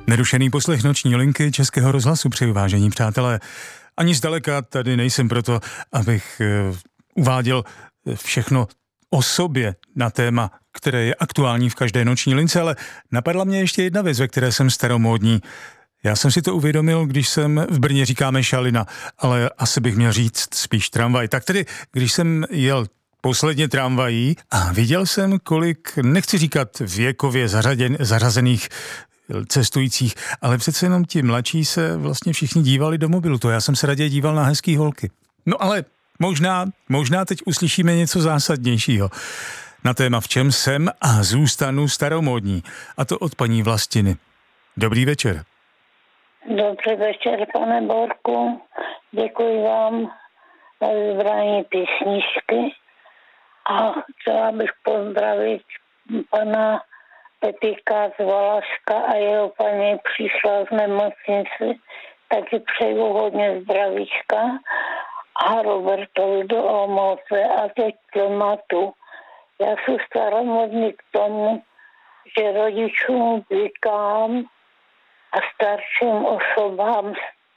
Nerušený poslech noční linky Českého rozhlasu přeju, vážení přátelé. Ani zdaleka tady nejsem proto, abych uváděl všechno o sobě na téma, které je aktuální v každé noční lince, ale napadla mě ještě jedna věc, ve které jsem staromódní. Já jsem si to uvědomil, když jsem v Brně říkáme šalina, ale asi bych měl říct spíš tramvaj. Tak tedy, když jsem jel posledně tramvají a viděl jsem, kolik, nechci říkat věkově zařazených cestujících, ale přece jenom ti mladší se vlastně všichni dívali do mobilu. To já jsem se raději díval na hezký holky. No ale možná teď uslyšíme něco zásadnějšího na téma, v čem jsem a zůstanu staromódní. A to od paní Vlastiny. Dobrý večer. Dobrý večer, pane Borku. Děkuji vám za vybrání písničky a chtěla bych pozdravit pana Petika z Valašska a jeho paní přišla z nemocnice, taky přeju hodně zdravíčka a Robertovi do Olomouce a teď tématu. Já jsem staromodný k tomu, že rodičům vykám a starším osobám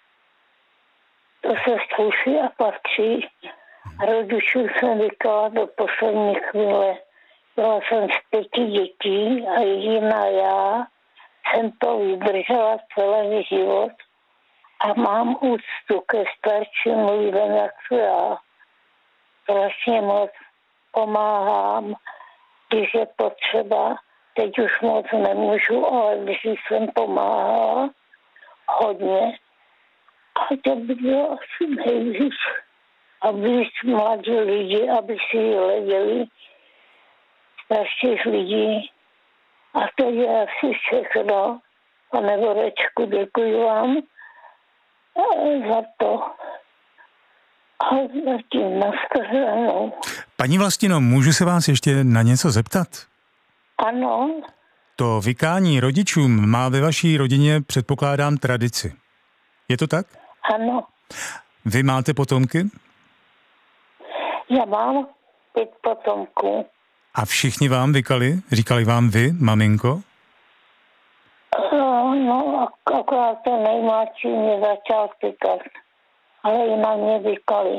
to se sluší a patří. Rodičů jsem vykala do poslední chvíle. Byla jsem z 5 dětí a jediná já jsem to vydržela celý život a mám úctu ke starším lidem, jak jsem já. Strašně moc pomáhám, když je potřeba. Teď už moc nemůžu, ale když jsem pomáhala hodně. A to by bylo asi nejvíc, aby mladí lidi, aby si hleděli starších lidí. A to je asi všechno. Pane Borečku, děkuji vám za to. A zatím nashledanou. Paní Vlastino, můžu se vás ještě na něco zeptat? Ano. To vykání rodičům má ve vaší rodině, předpokládám, tradici. Je to tak? Ano. Vy máte potomky? Já mám 5 potomků. A všichni vám vykali? Říkali vám vy, maminko? No, akorát ten nejmladší mě začal tykat, ale i na mě vykali.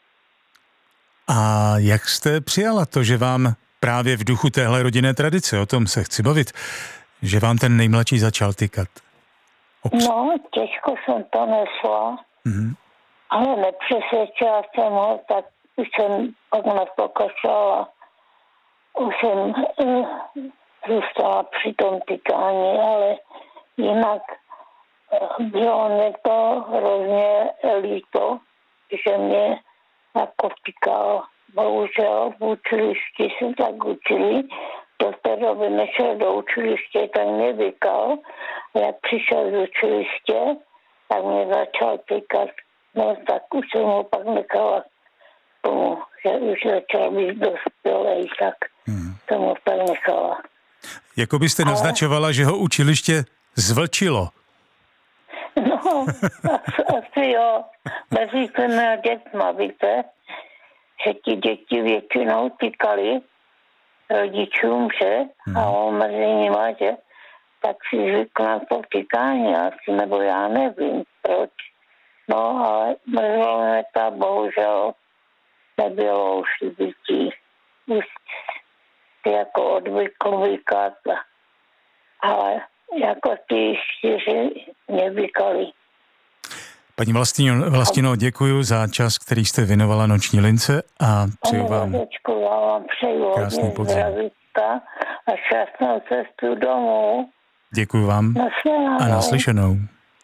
A jak jste přijala to, že vám právě v duchu téhle rodinné tradice, o tom se chci bavit, že vám ten nejmladší začal tykat? No, těžko jsem to nesla, ale nepřesvědčila jsem ho, tak už jsem pak nepokračovala. Už jsem zůstala při tom tykání, ale jinak bylo mě to hrozně líto, že mě jako tykal. Bohužel v učilišti se tak učili, do té doby nešel do učiliště, tak mě vykal. Jak přišel z učiliště, tak mě začal tykat. No tak už jsem ho pak nechala tomu, že už začal být dospělej, tak jsem ho tak nechala. Jako byste naznačovala, že ho učiliště zvlčilo. No, asi jo. Mezi těmi dětma, víte, že ti děti většinou tykali rodičům, že? A on mezi nima, že? Tak si zvykl na to tykání asi, nebo já nevím proč. No, ale mrzlo mě to, bohužel nebylo už dětí. Už si jako odvykl vykat. Ale jako ty 4 mě vykali. Paní Vlastino, děkuji za čas, který jste věnovala noční lince a přeju vám krásný podzim. A šťastnou cestu domů. Děkuji vám a naslyšenou.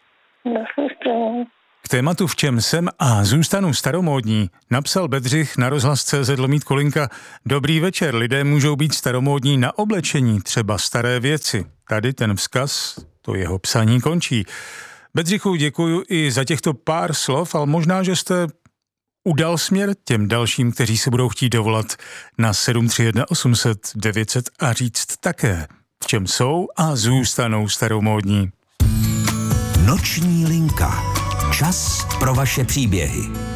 K tématu v čem jsem a zůstanu staromódní napsal Bedřich na rozhlas.cz/Kolinka. Dobrý večer, lidé můžou být staromódní na oblečení, třeba staré věci. Tady ten vzkaz, to jeho psaní končí. Bedřichu, děkuju i za těchto pár slov, ale možná, že jste udal směr těm dalším, kteří se budou chtít dovolat na 731 800 900 a říct také, v čem jsou a zůstanou staromódní. Noční linka. Čas pro vaše příběhy.